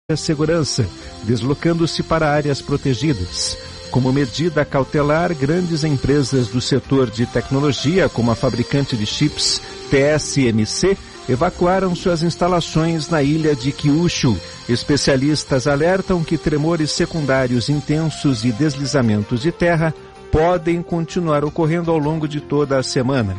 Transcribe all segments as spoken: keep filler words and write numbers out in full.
segurança, deslocando-se para áreas protegidas. Como medida cautelar, grandes empresas do setor de tecnologia, como a fabricante de chips T S M C, evacuaram suas instalações na ilha de Kyushu. Especialistas alertam que tremores secundários intensos e deslizamentos de terra podem continuar ocorrendo ao longo de toda a semana.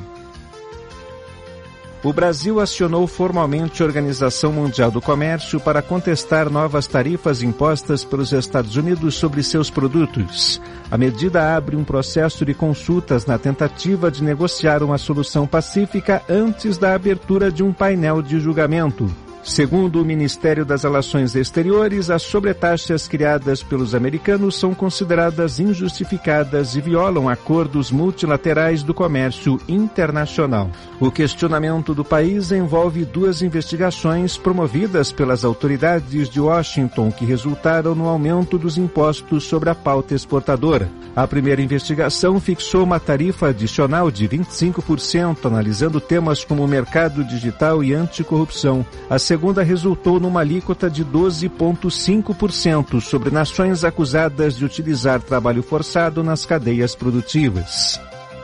O Brasil acionou formalmente a Organização Mundial do Comércio para contestar novas tarifas impostas pelos Estados Unidos sobre seus produtos. A medida abre um processo de consultas na tentativa de negociar uma solução pacífica antes da abertura de um painel de julgamento. Segundo o Ministério das Relações Exteriores, as sobretaxas criadas pelos americanos são consideradas injustificadas e violam acordos multilaterais do comércio internacional. O questionamento do país envolve duas investigações promovidas pelas autoridades de Washington que resultaram no aumento dos impostos sobre a pauta exportadora. A primeira investigação fixou uma tarifa adicional de vinte e cinco por cento, analisando temas como mercado digital e anticorrupção. A segunda resultou numa alíquota de doze vírgula cinco por cento sobre nações acusadas de utilizar trabalho forçado nas cadeias produtivas.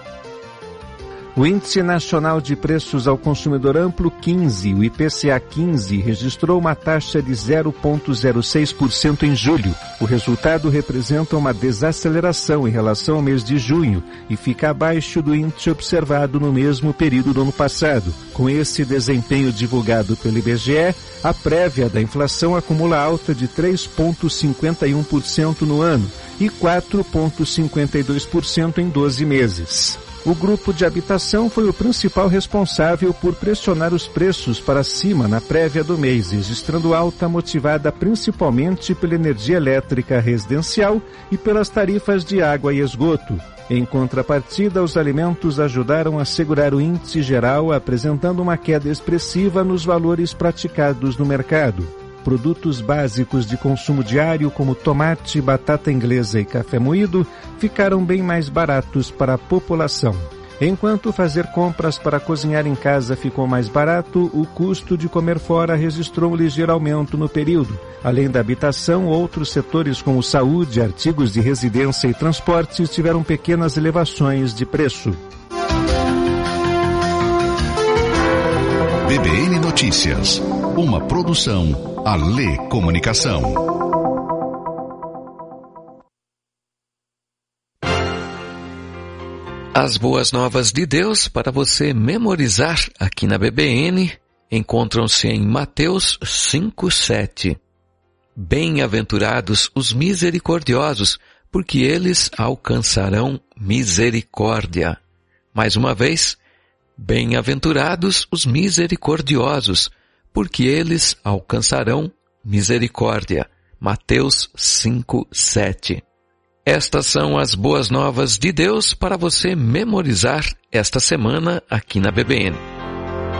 O Índice Nacional de Preços ao Consumidor Amplo quinze, o I P C A quinze, registrou uma taxa de zero vírgula zero seis por cento em julho. O resultado representa uma desaceleração em relação ao mês de junho e fica abaixo do índice observado no mesmo período do ano passado. Com esse desempenho divulgado pelo I B G E, a prévia da inflação acumula alta de três vírgula cinquenta e um por cento no ano e quatro vírgula cinquenta e dois por cento em doze meses. O grupo de habitação foi o principal responsável por pressionar os preços para cima na prévia do mês, registrando alta motivada principalmente pela energia elétrica residencial e pelas tarifas de água e esgoto. Em contrapartida, os alimentos ajudaram a segurar o índice geral, apresentando uma queda expressiva nos valores praticados no mercado. Produtos básicos de consumo diário, como tomate, batata inglesa e café moído, ficaram bem mais baratos para a população. Enquanto fazer compras para cozinhar em casa ficou mais barato, o custo de comer fora registrou um ligeiro aumento no período. Além da habitação, outros setores como saúde, artigos de residência e transportes tiveram pequenas elevações de preço. B B N Notícias, uma produção Alê Comunicação. As boas novas de Deus para você memorizar aqui na B B N encontram-se em Mateus cinco, sete. Bem-aventurados os misericordiosos, porque eles alcançarão misericórdia. Mais uma vez, bem-aventurados os misericordiosos, porque eles alcançarão misericórdia. Mateus cinco, sete. Estas são as boas novas de Deus para você memorizar esta semana aqui na B B N.